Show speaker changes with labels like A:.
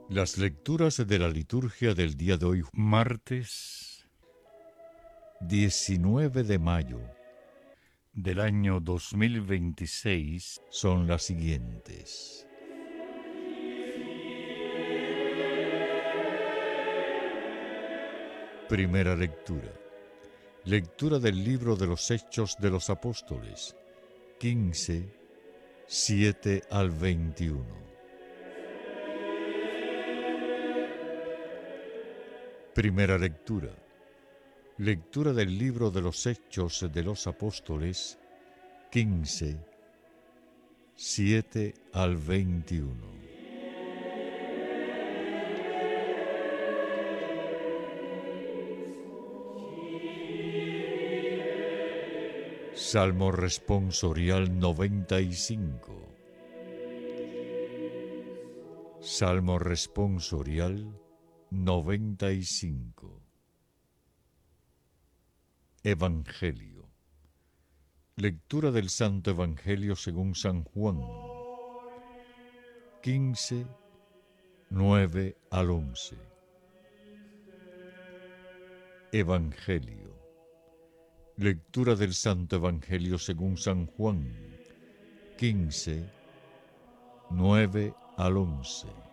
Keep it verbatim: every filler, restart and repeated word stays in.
A: Las lecturas de la liturgia del día de hoy, martes diecinueve de mayo del año dos mil veintiséis, son las siguientes. Primera lectura. Lectura del libro de los Hechos de los Apóstoles, quince, siete al veintiuno. Primera lectura. Lectura del libro de los Hechos de los Apóstoles, quince, siete al veintiuno. Salmo responsorial noventa y cinco. Salmo responsorial noventa y cinco. Evangelio. Lectura del Santo Evangelio según San Juan, quince, nueve al once. Evangelio. Lectura del Santo Evangelio según San Juan, quince, nueve al once.